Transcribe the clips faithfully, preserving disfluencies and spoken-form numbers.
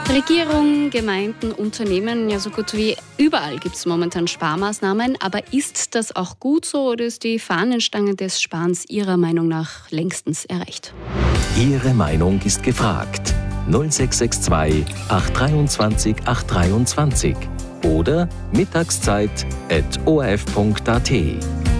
Regierung, Gemeinden, Unternehmen, ja so gut wie überall gibt es momentan Sparmaßnahmen. Aber ist das auch gut so oder ist die Fahnenstange des Sparens Ihrer Meinung nach längstens erreicht? Ihre Meinung ist gefragt. null sechs sechs zwei acht zwei acht drei oder mittagszeit at o r f punkt a t.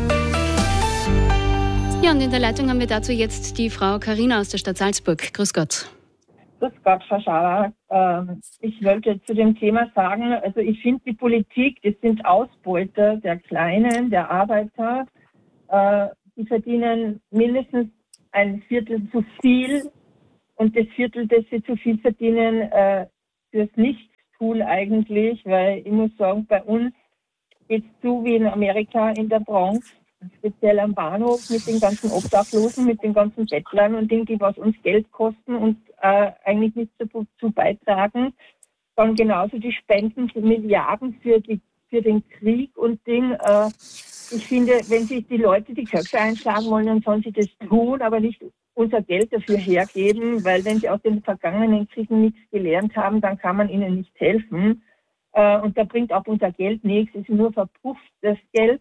Ja, und in der Leitung haben wir dazu jetzt die Frau Karina aus der Stadt Salzburg. Grüß Gott. Grüß Gott, Frau Schauer. Ähm, ich wollte zu dem Thema sagen, also ich finde die Politik, das sind Ausbeuter der Kleinen, der Arbeiter. Äh, die verdienen mindestens ein Viertel zu viel und das Viertel, das sie zu viel verdienen, äh, fürs Nichtstun eigentlich, weil ich muss sagen, bei uns geht es zu wie in Amerika in der Bronx. Speziell am Bahnhof mit den ganzen Obdachlosen, mit den ganzen Bettlern und Dingen, die was uns Geld kosten und äh, eigentlich nicht dazu beitragen. Dann genauso die Spenden für Milliarden für, die, für den Krieg und Ding. Äh, ich finde, wenn sich die Leute die Köpfe einschlagen wollen, dann sollen sie das tun, aber nicht unser Geld dafür hergeben, weil wenn sie aus den vergangenen Kriegen nichts gelernt haben, dann kann man ihnen nicht helfen. Äh, und da bringt auch unser Geld nichts, es ist nur verpufft, das Geld.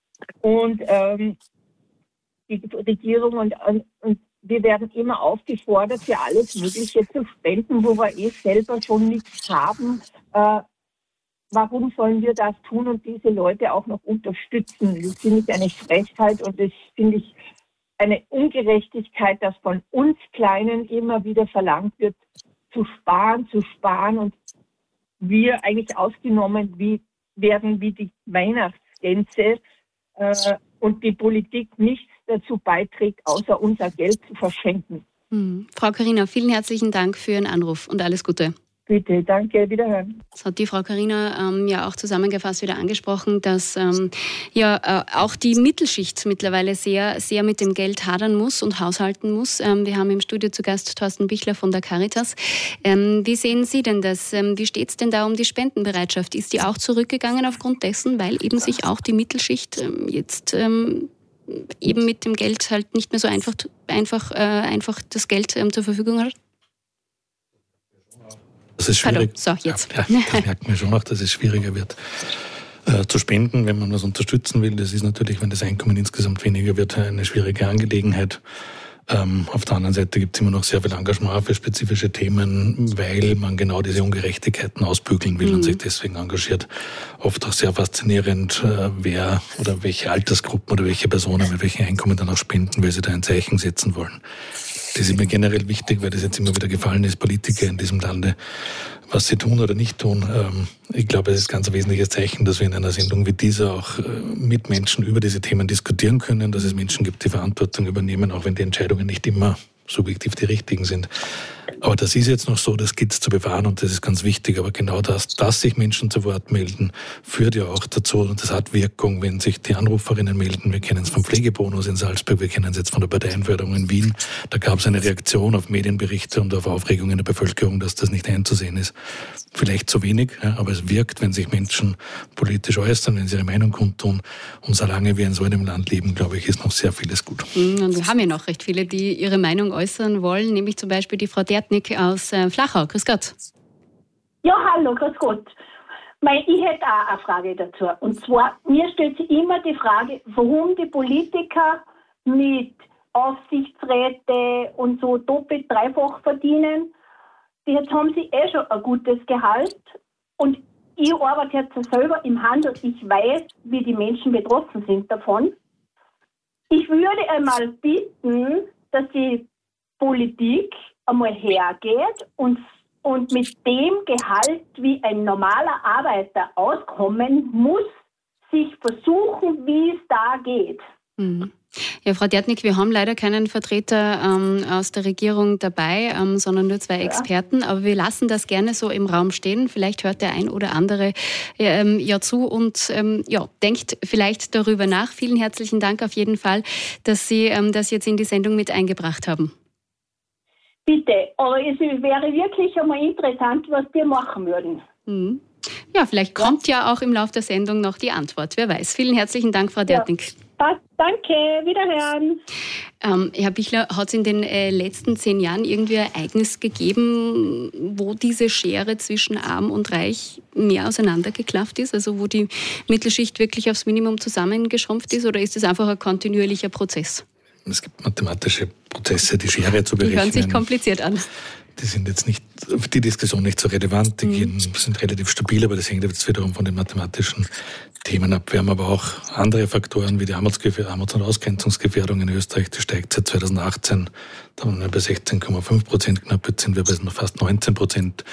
Und ähm, die Regierung und, und, und wir werden immer aufgefordert, für alles Mögliche zu spenden, wo wir eh selber schon nichts haben. Äh, warum sollen wir das tun und diese Leute auch noch unterstützen? Das finde ich eine Frechheit und das finde ich eine Ungerechtigkeit, dass von uns Kleinen immer wieder verlangt wird, zu sparen, zu sparen und wir eigentlich ausgenommen wie, werden wie die Weihnachtsgänse. Äh, und die Politik nichts dazu beiträgt, außer unser Geld zu verschenken. Hm. Frau Karina, vielen herzlichen Dank für Ihren Anruf und alles Gute. Bitte, danke, wiederhören. Das hat die Frau Karina ähm, ja auch zusammengefasst wieder angesprochen, dass ähm, ja äh, auch die Mittelschicht mittlerweile sehr, sehr mit dem Geld hadern muss und haushalten muss. Ähm, wir haben im Studio zu Gast Thorsten Bichler von der Caritas. Ähm, wie sehen Sie denn das? Ähm, wie steht es denn da um die Spendenbereitschaft? Ist die auch zurückgegangen aufgrund dessen, weil eben sich auch die Mittelschicht ähm, jetzt ähm, eben mit dem Geld halt nicht mehr so einfach, einfach, äh, einfach das Geld ähm, zur Verfügung hat? Das ist schwierig. Pardon, so, jetzt. Ja, das merkt man schon auch, dass es schwieriger wird äh, zu spenden, wenn man was unterstützen will. Das ist natürlich, wenn das Einkommen insgesamt weniger wird, eine schwierige Angelegenheit. Ähm, auf der anderen Seite gibt es immer noch sehr viel Engagement für spezifische Themen, weil man genau diese Ungerechtigkeiten ausbügeln will mhm. und sich deswegen engagiert. Oft auch sehr faszinierend, äh, wer oder welche Altersgruppen oder welche Personen mit welchen Einkommen dann auch spenden, weil sie da ein Zeichen setzen wollen. Das ist mir generell wichtig, weil das jetzt immer wieder gefallen ist, Politiker in diesem Lande, was sie tun oder nicht tun. Ich glaube, es ist ganz ein wesentliches Zeichen, dass wir in einer Sendung wie dieser auch mit Menschen über diese Themen diskutieren können, dass es Menschen gibt, die Verantwortung übernehmen, auch wenn die Entscheidungen nicht immer subjektiv die richtigen sind. Aber das ist jetzt noch so, das gilt es zu bewahren und das ist ganz wichtig. Aber genau das, dass sich Menschen zu Wort melden, führt ja auch dazu und das hat Wirkung, wenn sich die Anruferinnen melden. Wir kennen es vom Pflegebonus in Salzburg, wir kennen es jetzt von der Parteienförderung in Wien. Da gab es eine Reaktion auf Medienberichte und auf Aufregung in der Bevölkerung, dass das nicht einzusehen ist. Vielleicht zu wenig, ja, aber es wirkt, wenn sich Menschen politisch äußern, wenn sie ihre Meinung kundtun. Und solange wir in so einem Land leben, glaube ich, ist noch sehr vieles gut. Und wir haben ja noch recht viele, die ihre Meinung äußern wollen, nämlich zum Beispiel die Frau Dertnick aus äh, Flachau. Grüß Gott. Ja, hallo, grüß Gott. Mein, ich hätte auch eine Frage dazu. Und zwar, mir stellt sich immer die Frage, warum die Politiker mit Aufsichtsräte und so doppelt, dreifach verdienen. Jetzt haben sie eh schon ein gutes Gehalt. Und ich arbeite jetzt selber im Handel. Ich weiß, wie die Menschen betroffen sind davon. Ich würde einmal bitten, dass die Politik einmal hergeht und, und mit dem Gehalt, wie ein normaler Arbeiter auskommen muss, sich versuchen, wie es da geht. Mhm. Ja, Frau Dertnick, wir haben leider keinen Vertreter ähm, aus der Regierung dabei, ähm, sondern nur zwei ja. Experten. Aber wir lassen das gerne so im Raum stehen. Vielleicht hört der ein oder andere ähm, ja zu und ähm, ja, denkt vielleicht darüber nach. Vielen herzlichen Dank auf jeden Fall, dass Sie ähm, das jetzt in die Sendung mit eingebracht haben. Bitte, aber es wäre wirklich einmal interessant, was wir machen würden. Mhm. Ja, vielleicht kommt ja auch im Laufe der Sendung noch die Antwort. Wer weiß. Vielen herzlichen Dank, Frau Dertnick. Ja. Passt, danke, wiederhören. Ähm, Herr Bichler, hat es in den äh, letzten zehn Jahren irgendwie ein Ereignis gegeben, wo diese Schere zwischen Arm und Reich mehr auseinandergeklafft ist? Also wo die Mittelschicht wirklich aufs Minimum zusammengeschrumpft ist? Oder ist es einfach ein kontinuierlicher Prozess? Es gibt mathematische Prozesse, die Schere zu berechnen. Die hören sich kompliziert an. Die sind jetzt nicht, für die Diskussion nicht so relevant, die gehen, sind relativ stabil, aber das hängt jetzt wiederum von den mathematischen Themen ab. Wir haben aber auch andere Faktoren wie die Armutsgefähr- Armuts- und Ausgrenzungsgefährdung in Österreich, die steigt seit zweitausendachtzehn, da waren wir bei sechzehn Komma fünf Prozent knapp, jetzt sind wir bei fast neunzehn Prozent.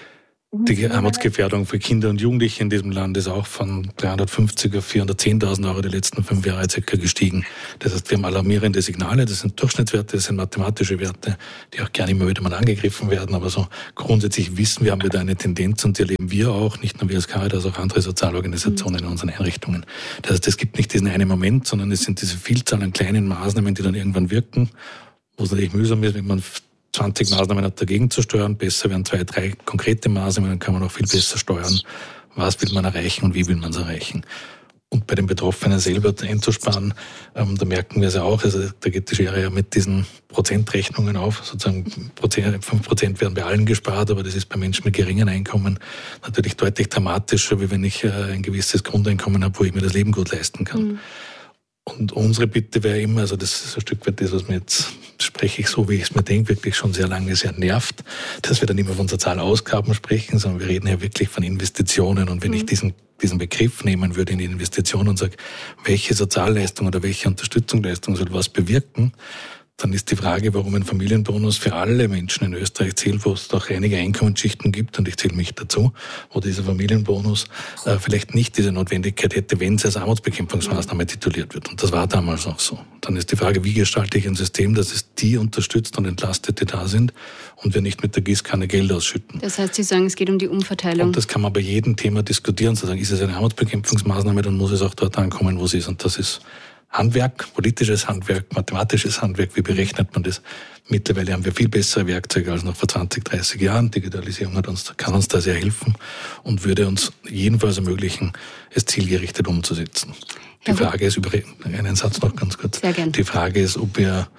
Die Armutsgefährdung für Kinder und Jugendliche in diesem Land ist auch von dreihundertfünfzig auf vierhundertzehntausend Euro die letzten fünf Jahre circa gestiegen. Das heißt, wir haben alarmierende Signale, das sind Durchschnittswerte, das sind mathematische Werte, die auch gerne immer wieder mal angegriffen werden, aber so grundsätzlich wissen wir, haben wir da eine Tendenz und die erleben wir auch, nicht nur wir als Caritas, auch andere Sozialorganisationen in unseren Einrichtungen. Das heißt, es gibt nicht diesen einen Moment, sondern es sind diese Vielzahl an kleinen Maßnahmen, die dann irgendwann wirken, wo es natürlich mühsam ist, wenn man zwanzig Maßnahmen hat, dagegen zu steuern. Besser wären zwei, drei konkrete Maßnahmen, dann kann man auch viel besser steuern. Was will man erreichen und wie will man es erreichen? Und bei den Betroffenen selber einzusparen, ähm, da merken wir es ja auch, also da geht die Schere ja mit diesen Prozentrechnungen auf. Sozusagen fünf Prozent werden bei allen gespart, aber das ist bei Menschen mit geringen Einkommen natürlich deutlich dramatischer, wie wenn ich äh, ein gewisses Grundeinkommen habe, wo ich mir das Leben gut leisten kann. Mhm. Und unsere Bitte wäre immer, also das ist ein Stück weit das, was mir jetzt, spreche ich so, wie ich es mir denke, wirklich schon sehr lange sehr nervt, dass wir dann immer von Sozialausgaben sprechen, sondern wir reden ja wirklich von Investitionen. Und wenn mhm. ich diesen, diesen Begriff nehmen würde in die Investition und sage, welche Sozialleistung oder welche Unterstützungsleistung soll was bewirken, dann ist die Frage, warum ein Familienbonus für alle Menschen in Österreich zählt, wo es doch einige Einkommensschichten gibt, und ich zähle mich dazu, wo dieser Familienbonus äh, vielleicht nicht diese Notwendigkeit hätte, wenn es als Armutsbekämpfungsmaßnahme tituliert wird. Und das war damals auch so. Dann ist die Frage, wie gestalte ich ein System, dass es die unterstützt und entlastet, die da sind, und wir nicht mit der Gießkanne Geld ausschütten. Das heißt, Sie sagen, es geht um die Umverteilung. Und das kann man bei jedem Thema diskutieren. Zu sagen, ist es eine Armutsbekämpfungsmaßnahme, dann muss es auch dort ankommen, wo es ist. Und das ist Handwerk, politisches Handwerk, mathematisches Handwerk, wie berechnet man das? Mittlerweile haben wir viel bessere Werkzeuge als noch vor zwanzig, dreißig Jahren. Digitalisierung hat uns, kann uns da sehr helfen und würde uns jedenfalls ermöglichen, es zielgerichtet umzusetzen. Die Frage ist, über einen Satz noch ganz kurz. Sehr gern. Die Frage ist, ob wir,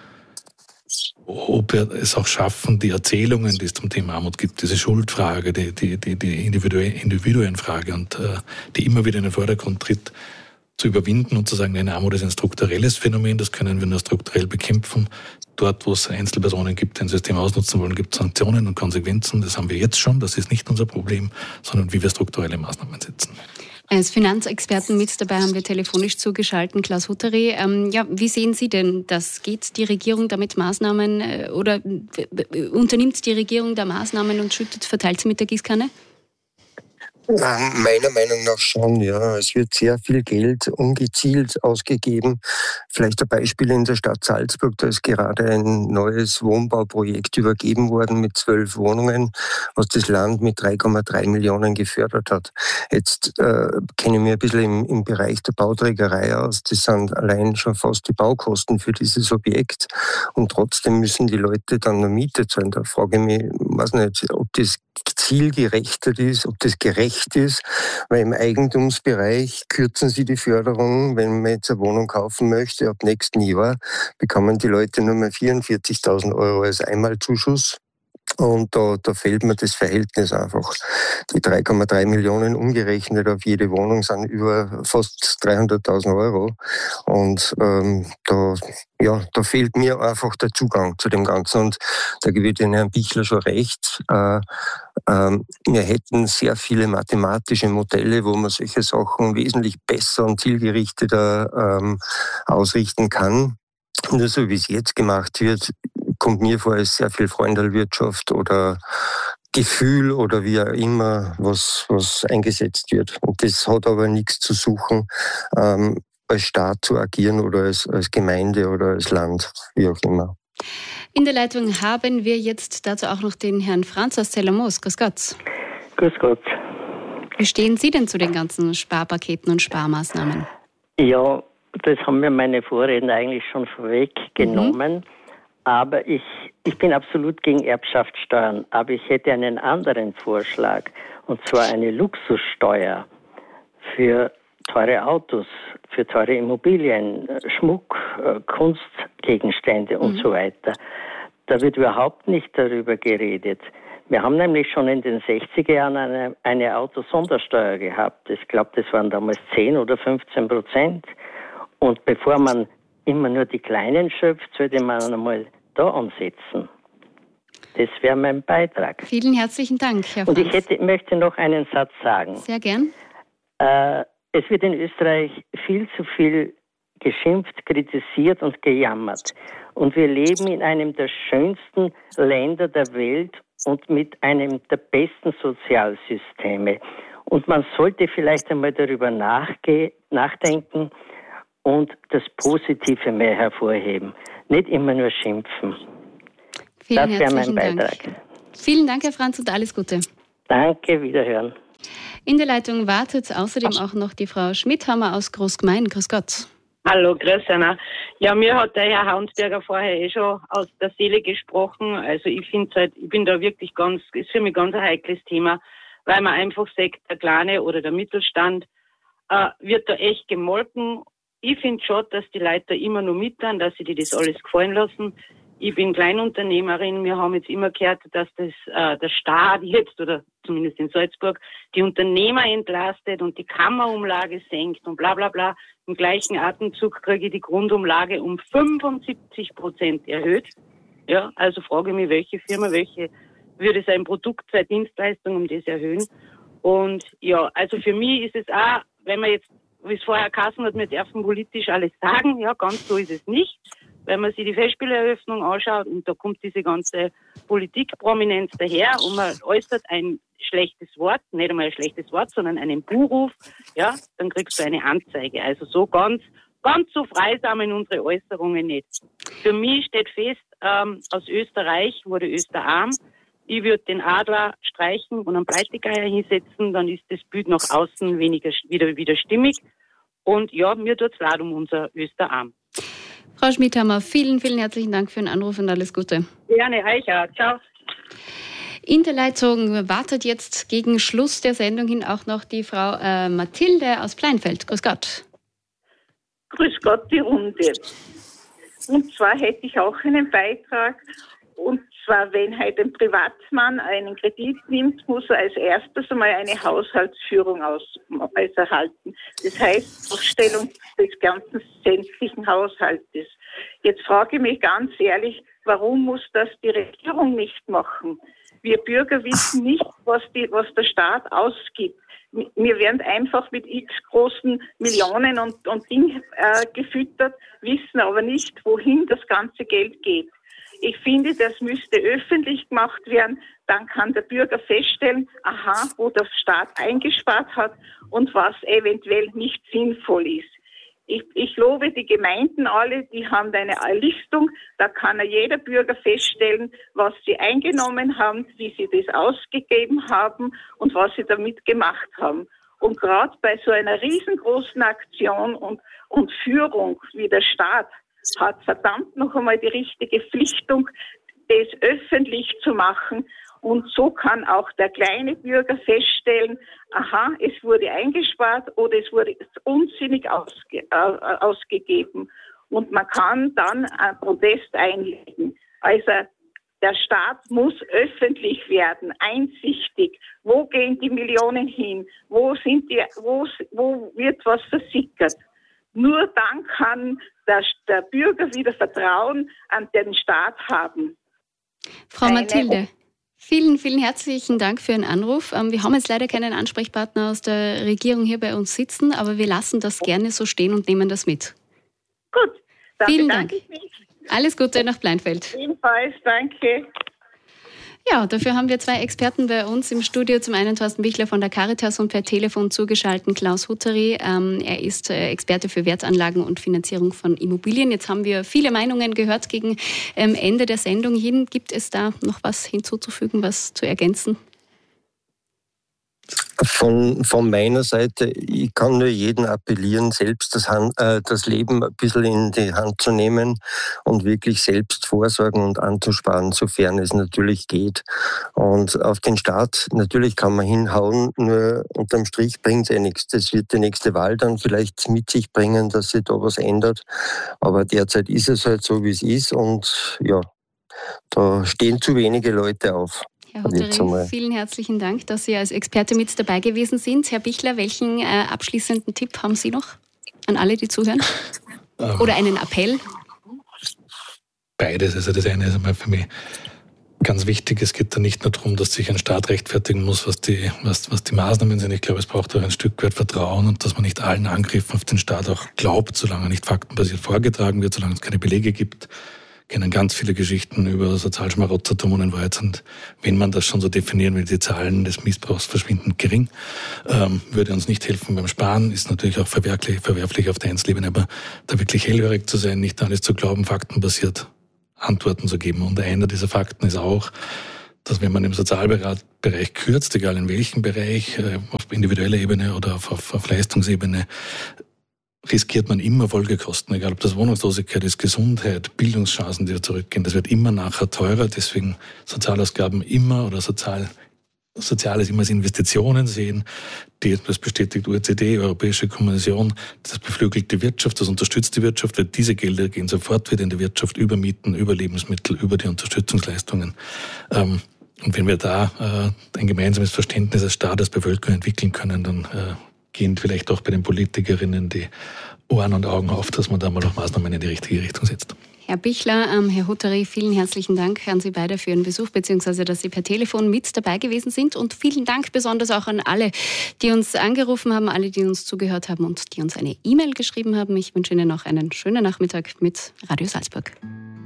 ob wir es auch schaffen, die Erzählungen, die es zum Thema Armut gibt, diese Schuldfrage, die, die, die, die Individuenfrage und äh, die immer wieder in den Vordergrund tritt, zu überwinden und zu sagen, nein, Armut ist ein strukturelles Phänomen, das können wir nur strukturell bekämpfen. Dort, wo es Einzelpersonen gibt, die ein System ausnutzen wollen, gibt es Sanktionen und Konsequenzen. Das haben wir jetzt schon, das ist nicht unser Problem, sondern wie wir strukturelle Maßnahmen setzen. Als Finanzexperten mit dabei haben wir telefonisch zugeschaltet Klaus Hutteri. Ähm, ja, wie sehen Sie denn das? Geht die Regierung damit Maßnahmen äh, oder äh, unternimmt die Regierung da Maßnahmen und schüttet, verteilt sie mit der Gießkanne? Meiner Meinung nach schon, ja. Es wird sehr viel Geld ungezielt ausgegeben. Vielleicht ein Beispiel in der Stadt Salzburg, da ist gerade ein neues Wohnbauprojekt übergeben worden mit zwölf Wohnungen, was das Land mit drei Komma drei Millionen gefördert hat. Jetzt äh, kenne ich mich ein bisschen im, im Bereich der Bauträgerei aus. Das sind allein schon fast die Baukosten für dieses Objekt. Und trotzdem müssen die Leute dann eine Miete zahlen. Da frage ich mich, weiß nicht, ob das zielgerechtet ist, ob das gerecht ist, weil im Eigentumsbereich kürzen sie die Förderung. Wenn man jetzt eine Wohnung kaufen möchte, ab nächsten Jahr bekommen die Leute nur mehr vierundvierzigtausend Euro als Einmalzuschuss. Und da, da fehlt mir das Verhältnis einfach. Die drei Komma drei Millionen umgerechnet auf jede Wohnung sind über fast dreihunderttausend Euro. Und ähm, da, ja, da fehlt mir einfach der Zugang zu dem Ganzen. Und da gebe ich den Herrn Bichler schon recht. Äh, ähm, wir hätten sehr viele mathematische Modelle, wo man solche Sachen wesentlich besser und zielgerichteter ähm, ausrichten kann. Nur so wie es jetzt gemacht wird, kommt mir vor, als sehr viel Freundelwirtschaft oder Gefühl oder wie auch immer, was, was eingesetzt wird. Und das hat aber nichts zu suchen, ähm, als Staat zu agieren oder als, als Gemeinde oder als Land, wie auch immer. In der Leitung haben wir jetzt dazu auch noch den Herrn Franz aus Zellermoos. Grüß Gott. Grüß Gott. Wie stehen Sie denn zu den ganzen Sparpaketen und Sparmaßnahmen? Ja, das haben mir meine Vorredner eigentlich schon vorweggenommen. Mhm. Aber ich, ich bin absolut gegen Erbschaftssteuern. Aber ich hätte einen anderen Vorschlag. Und zwar eine Luxussteuer für teure Autos, für teure Immobilien, Schmuck, Kunstgegenstände und mhm. so weiter. Da wird überhaupt nicht darüber geredet. Wir haben nämlich schon in den sechziger Jahren eine, eine Autosondersteuer gehabt. Ich glaube, das waren damals zehn oder fünfzehn Prozent. Und bevor man immer nur die Kleinen schöpft, sollte man einmal da ansetzen. Das wäre mein Beitrag. Vielen herzlichen Dank, Herr Franz. Und ich hätte, möchte noch einen Satz sagen. Sehr gern. Äh, es wird in Österreich viel zu viel geschimpft, kritisiert und gejammert. Und wir leben in einem der schönsten Länder der Welt und mit einem der besten Sozialsysteme. Und man sollte vielleicht einmal darüber nachge- nachdenken und das Positive mehr hervorheben. Nicht immer nur schimpfen. Vielen das wäre mein Beitrag. Dank. Vielen Dank, Herr Franz, und alles Gute. Danke, wiederhören. In der Leitung wartet außerdem auch noch die Frau Schmidhammer aus Großgemein. Grüß Gott. Hallo, grüß Anna. Ja, mir hat der Herr Haunsberger vorher eh schon aus der Seele gesprochen. Also ich finde halt, ich bin da wirklich ganz, ist für mich ganz ein heikles Thema, weil man einfach sagt, der kleine oder der Mittelstand äh, wird da echt gemolken. Ich finde schon, dass die Leute da immer nur mittun, dass sie die das alles gefallen lassen. Ich bin Kleinunternehmerin. Wir haben jetzt immer gehört, dass das äh, der Staat jetzt, oder zumindest in Salzburg, die Unternehmer entlastet und die Kammerumlage senkt und bla bla bla. Im gleichen Atemzug kriege ich die Grundumlage um fünfundsiebzig Prozent erhöht. Ja, also frage ich mich, welche Firma, welche würde sein Produkt, seine Dienstleistung um das erhöhen. Und ja, also für mich ist es auch, wenn man jetzt, wie es vorher geheißen hat, wir dürfen politisch alles sagen, ja, ganz so ist es nicht. Wenn man sich die Festspieleröffnung anschaut und da kommt diese ganze Politikprominenz daher und man äußert ein schlechtes Wort, nicht einmal ein schlechtes Wort, sondern einen Buhruf, ja, dann kriegst du eine Anzeige. Also so ganz, ganz so frei sind unsere Äußerungen nicht. Für mich steht fest, ähm, aus Österreich wurde Österarm. Ich würde den Adler streichen und einen Pleitegeier hinsetzen, dann ist das Bild nach außen weniger, wieder, wieder stimmig. Und ja, mir tut es leid um unser Österarm. Frau Schmidhammer, vielen, vielen herzlichen Dank für den Anruf und alles Gute. Gerne, euch auch. Ciao. In der Leitung wartet jetzt gegen Schluss der Sendung hin auch noch die Frau äh, Mathilde aus Pleinfeld. Grüß Gott. Grüß Gott, die Runde. Und zwar hätte ich auch einen Beitrag. Und zwar, wenn halt ein Privatmann einen Kredit nimmt, muss er als erstes einmal eine Haushaltsführung aus, also erhalten. Das heißt, Aufstellung des ganzen sämtlichen Haushaltes. Jetzt frage ich mich ganz ehrlich, warum muss das die Regierung nicht machen? Wir Bürger wissen nicht, was, die, was der Staat ausgibt. Wir werden einfach mit x großen Millionen und, und Ding äh, gefüttert, wissen aber nicht, wohin das ganze Geld geht. Ich finde, das müsste öffentlich gemacht werden. Dann kann der Bürger feststellen, aha, wo der Staat eingespart hat und was eventuell nicht sinnvoll ist. Ich, ich lobe die Gemeinden alle, die haben eine Listung. Da kann jeder Bürger feststellen, was sie eingenommen haben, wie sie das ausgegeben haben und was sie damit gemacht haben. Und gerade bei so einer riesengroßen Aktion und, und Führung wie der Staat hat verdammt noch einmal die richtige Pflichtung, das öffentlich zu machen. Und so kann auch der kleine Bürger feststellen, aha, es wurde eingespart oder es wurde unsinnig ausge, äh, ausgegeben. Und man kann dann einen Protest einlegen. Also der Staat muss öffentlich werden, einsichtig. Wo gehen die Millionen hin? Wo sind die, wo, wo wird was versickert? Nur dann kann der, der Bürger wieder Vertrauen an den Staat haben. Frau Eine Mathilde, vielen, vielen herzlichen Dank für Ihren Anruf. Wir haben jetzt leider keinen Ansprechpartner aus der Regierung hier bei uns sitzen, aber wir lassen das gerne so stehen und nehmen das mit. Gut, dann vielen bedanke Dank. ich mich. Alles Gute nach Pleinfeld. Ebenfalls, danke. Ja, dafür haben wir zwei Experten bei uns im Studio. Zum einen Thorsten Bichler von der Caritas und per Telefon zugeschaltet Klaus Hutteri. Ähm, er ist äh, Experte für Wertanlagen und Finanzierung von Immobilien. Jetzt haben wir viele Meinungen gehört gegen ähm, Ende der Sendung hin. Gibt es da noch was hinzuzufügen, was zu ergänzen? Von, von meiner Seite, ich kann nur jeden appellieren, selbst das, Hand, äh, das Leben ein bisschen in die Hand zu nehmen und wirklich selbst vorsorgen und anzusparen, sofern es natürlich geht. Und auf den Staat, natürlich kann man hinhauen, nur unterm Strich bringt es eh nichts. Das wird die nächste Wahl dann vielleicht mit sich bringen, dass sich da was ändert. Aber derzeit ist es halt so, wie es ist und ja, da stehen zu wenige Leute auf. Herr Huttery, vielen herzlichen Dank, dass Sie als Experte mit dabei gewesen sind. Herr Bichler, welchen äh, abschließenden Tipp haben Sie noch an alle, die zuhören? Oder einen Appell? Beides. Also das eine ist einmal für mich ganz wichtig. Es geht da nicht nur darum, dass sich ein Staat rechtfertigen muss, was die, was, was die Maßnahmen sind. Ich glaube, es braucht auch ein Stück weit Vertrauen und dass man nicht allen Angriffen auf den Staat auch glaubt, solange er nicht faktenbasiert vorgetragen wird, solange es keine Belege gibt. Kennen ganz viele Geschichten über Sozialschmarotzertum und in Wahrheit sind, wenn man das schon so definieren will, die Zahlen des Missbrauchs verschwindend gering. Ähm, würde uns nicht helfen beim Sparen, ist natürlich auch verwerflich, verwerflich auf der Einzelebene, aber da wirklich hellhörig zu sein, nicht alles zu glauben, faktenbasiert Antworten zu geben. Und einer dieser Fakten ist auch, dass wenn man im Sozialbereich kürzt, egal in welchem Bereich, auf individueller Ebene oder auf, auf, auf Leistungsebene, riskiert man immer Folgekosten, egal ob das Wohnungslosigkeit ist, Gesundheit, Bildungschancen, die zurückgehen. Das wird immer nachher teurer, deswegen Sozialausgaben immer oder Sozial, Soziales immer als Investitionen sehen. Die, das bestätigt O E C D, Europäische Kommission, das beflügelt die Wirtschaft, das unterstützt die Wirtschaft, weil diese Gelder gehen sofort wieder in die Wirtschaft über Mieten, über Lebensmittel, über die Unterstützungsleistungen. Und wenn wir da ein gemeinsames Verständnis als Staat, als Bevölkerung entwickeln können, dann gehen vielleicht auch bei den Politikerinnen die Ohren und Augen auf, dass man da mal auch Maßnahmen in die richtige Richtung setzt. Herr Bichler, ähm, Herr Huttery, vielen herzlichen Dank an Sie beide für Ihren Besuch, beziehungsweise dass Sie per Telefon mit dabei gewesen sind. Und vielen Dank besonders auch an alle, die uns angerufen haben, alle, die uns zugehört haben und die uns eine E-Mail geschrieben haben. Ich wünsche Ihnen noch einen schönen Nachmittag mit Radio Salzburg.